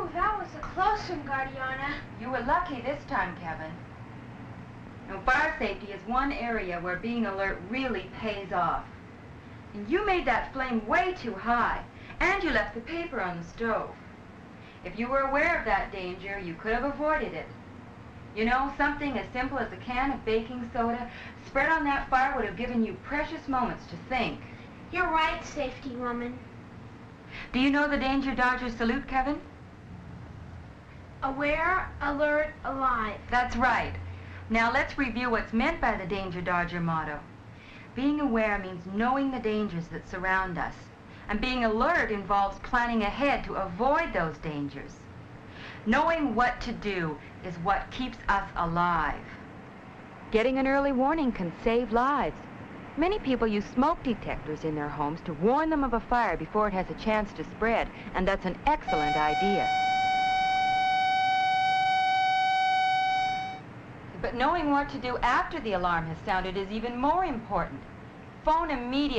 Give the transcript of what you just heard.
that was a close one, Guardiana. You were lucky this time, Kevin. Now, fire safety is one area where being alert really pays off. And you made that flame way too high, and you left the paper on the stove. If you were aware of that danger, you could have avoided it. You know, something as simple as a can of baking soda spread on that fire would have given you precious moments to think. You're right, safety woman. Do you know the Danger Dodger salute, Kevin? Aware, alert, alive. That's right. Now let's review what's meant by the Danger Dodger motto. Being aware means knowing the dangers that surround us. And being alert involves planning ahead to avoid those dangers. Knowing what to do is what keeps us alive. Getting an early warning can save lives. Many people use smoke detectors in their homes to warn them of a fire before it has a chance to spread, and that's an excellent idea. But knowing what to do after the alarm has sounded is even more important. Phone immediately.